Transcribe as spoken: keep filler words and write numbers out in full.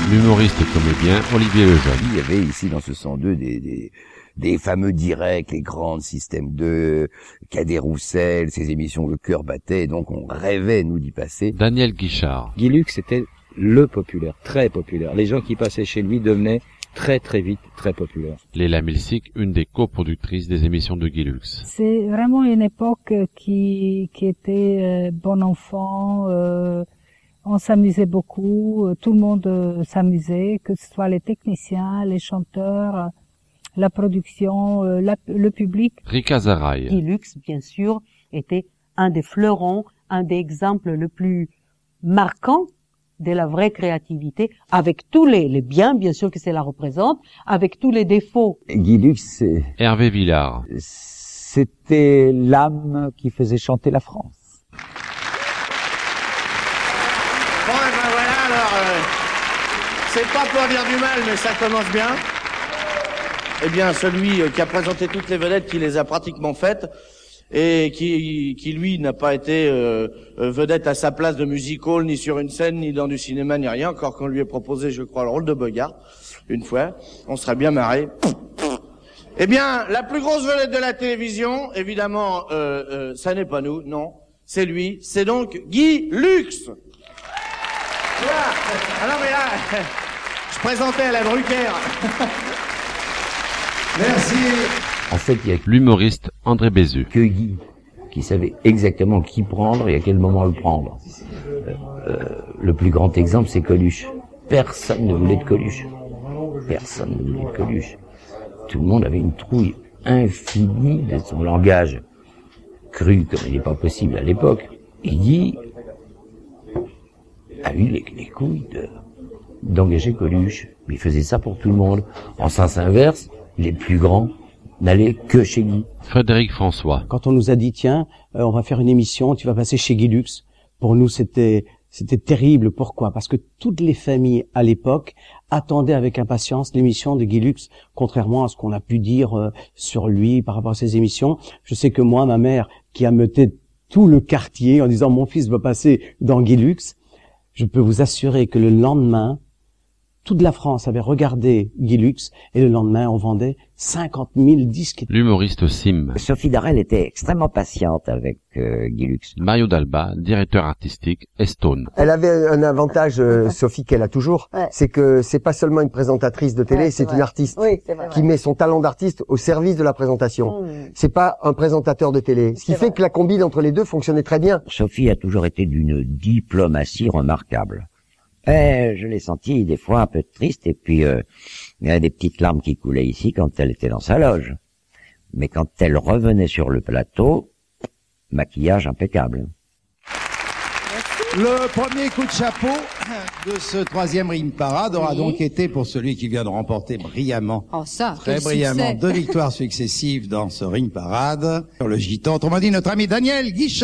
L'humoriste et comédien Olivier Lejeune. Il y avait ici dans ce cent deux des, des, des fameux directs, les grandes Système deux, Cadet Roussel, ces émissions où le cœur battait, donc on rêvait, nous, d'y passer. Daniel Guichard. Guy Lux était le populaire, très populaire. Les gens qui passaient chez lui devenaient très très vite très populaires. Léla Milsic, une des coproductrices des émissions de Guy Lux. C'est vraiment une époque qui, qui était euh, bon enfant, euh, on s'amusait beaucoup, tout le monde euh, s'amusait, que ce soit les techniciens, les chanteurs, la production, euh, la, le public. Rika Zaraï. Guy Lux, bien sûr, était un des fleurons, un des exemples le plus marquants de la vraie créativité, avec tous les, les biens, bien sûr que cela représente, avec tous les défauts. Guy Lux, Hervé Villard. C'était l'âme qui faisait chanter la France. Bon, et ben voilà, alors, euh, c'est pas pour dire du mal, mais ça commence bien. Eh bien, celui euh, qui a présenté toutes les vedettes, qui les a pratiquement faites, et qui, qui lui, n'a pas été euh, vedette à sa place de music hall, ni sur une scène, ni dans du cinéma, ni rien, encore qu'on lui ait proposé, je crois, le rôle de Bogart, une fois. On serait bien marré. Eh bien, la plus grosse vedette de la télévision, évidemment, euh, euh, ça n'est pas nous, non, c'est lui, c'est donc Guy Lux. Voilà. Ah non, mais là, je présentais à la Drucker. Merci. En fait, il y a L'humoriste André Bézu. que Guy qui savait exactement qui prendre et à quel moment le prendre. Euh, euh, le plus grand exemple, c'est Coluche. Personne ne voulait de Coluche. Personne ne voulait de Coluche. Tout le monde avait une trouille infinie de son langage cru, comme il n'est pas possible à l'époque. Et Guy a eu les, les couilles de, d'engager Coluche. Mais il faisait ça pour tout le monde. En sens inverse, les plus grands n'allaient que chez Guy. Frédéric François. Quand on nous a dit, tiens, euh, on va faire une émission, tu vas passer chez Guy Lux, pour nous c'était c'était terrible. Pourquoi? Parce que toutes les familles à l'époque attendaient avec impatience l'émission de Guy Lux, contrairement à ce qu'on a pu dire euh, sur lui par rapport à ses émissions. Je sais que moi, ma mère, qui a meuté tout le quartier en disant mon fils va passer dans Guy Lux, je peux vous assurer que le lendemain, toute la France avait regardé Guy Lux et le lendemain, on vendait cinquante mille disques. L'humoriste Sim. Sophie Darel était extrêmement patiente avec euh, Guy Lux. Mario Dalba, directeur artistique, Estone. Elle avait un avantage, euh, Sophie, qu'elle a toujours, Ouais. c'est que c'est pas seulement une présentatrice de télé, Ouais, c'est c'est une vrai. artiste Oui, c'est vrai. qui met son talent d'artiste au service de la présentation. Mmh. C'est pas un présentateur de télé. Ce qui C'est fait vrai. que la combine entre les deux fonctionnait très bien. Sophie a toujours été d'une diplomatie remarquable. Et je l'ai sentie des fois un peu triste, et puis euh, il y a des petites larmes qui coulaient ici quand elle était dans sa loge. Mais quand elle revenait sur le plateau, maquillage impeccable. Le premier coup de chapeau de ce troisième Ring Parade aura Oui. donc été pour celui qui vient de remporter brillamment, Oh ça, très quel brillamment, succès. deux victoires successives dans ce Ring Parade. Sur le gitan, autrement dit, notre ami Daniel Guichard.